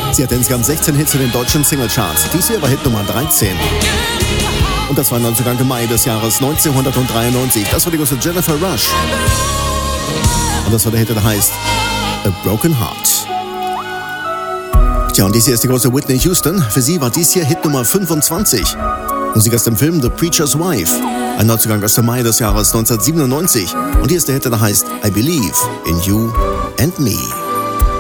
Sie hatte insgesamt 16 Hits in den deutschen Singlecharts. Dies hier war Hit Nummer 13. Und das war ein Neuzugang im Mai des Jahres 1993. Das war die große Jennifer Rush. Und das war der Hit, der heißt A Broken Heart. Tja, und dies hier ist die große Whitney Houston. Für sie war dies hier Hit Nummer 25. Musik aus dem Film The Preacher's Wife. Ein Neuzugang aus dem Mai des Jahres 1997. Und hier ist der Hit, der heißt I Believe in You and Me.